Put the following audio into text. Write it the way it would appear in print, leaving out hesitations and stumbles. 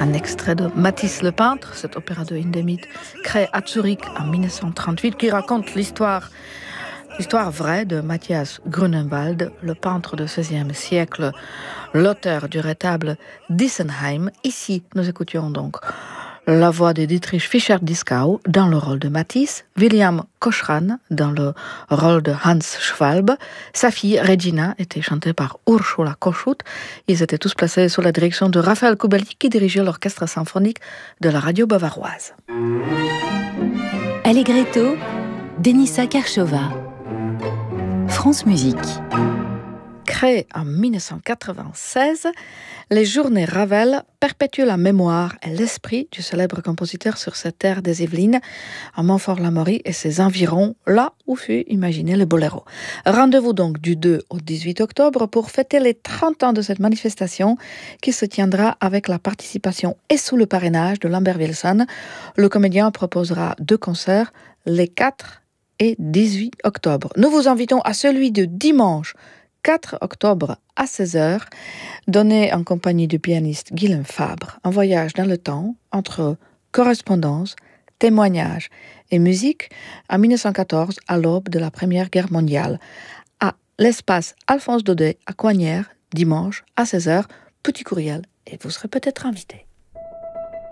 Un extrait de Matisse le peintre, cet opéra de Hindemith créé à Zurich en 1938 qui raconte l'histoire vraie de Matthias Grunewald, le peintre du XVIe siècle, l'auteur du retable d'Issenheim. Ici, nous écoutions donc la voix de Dietrich Fischer-Dieskau dans le rôle de Matisse, William Koschran dans le rôle de Hans Schwalbe. Sa fille Regina était chantée par Ursula Koschut. Ils étaient tous placés sous la direction de Raphaël Kubelik qui dirigeait l'orchestre symphonique de la radio bavaroise. Allegretto, Denisa Karchova. France Musique. Créé en 1996, les Journées Ravel perpétuent la mémoire et l'esprit du célèbre compositeur sur cette terre des Yvelines, à Montfort-l'Amaury et ses environs, là où fut imaginé le boléro. Rendez-vous donc du 2 au 18 octobre pour fêter les 30 ans de cette manifestation qui se tiendra avec la participation et sous le parrainage de Lambert Wilson. Le comédien proposera 2 concerts les 4 et 18 octobre. Nous vous invitons à celui de dimanche 4 octobre à 16h, donné en compagnie du pianiste Guillaume Fabre. Un voyage dans le temps entre correspondance, témoignages et musique en 1914 à l'aube de la Première Guerre mondiale. À l'espace Alphonse Daudet à Coignères, dimanche à 16h, petit courriel et vous serez peut-être invité.